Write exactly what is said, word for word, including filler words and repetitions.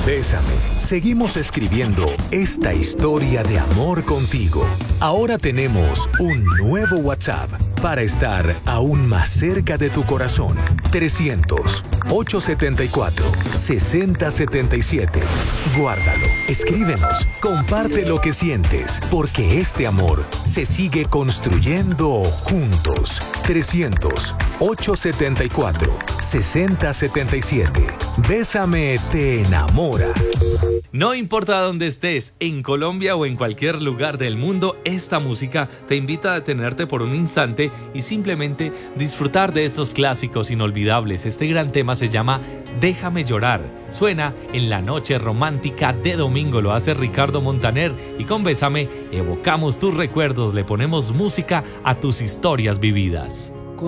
Bésame. Seguimos escribiendo esta historia de amor contigo. Ahora tenemos un nuevo WhatsApp para estar aún más cerca de tu corazón. trescientos, ochocientos setenta y cuatro, sesenta setenta y siete. Guárdalo, escríbenos, comparte lo que sientes, porque este amor se sigue construyendo juntos. trescientos, ochocientos setenta y cuatro, sesenta setenta y siete. Bésame te enamora. No importa dónde estés, en Colombia o en cualquier lugar del mundo, esta música te invita a detenerte por un instante y simplemente disfrutar de estos clásicos inolvidables. Este gran tema se llama Déjame llorar. Suena en la noche romántica de domingo, lo hace Ricardo Montaner y con Bésame evocamos tus recuerdos, le ponemos música a tus historias vividas.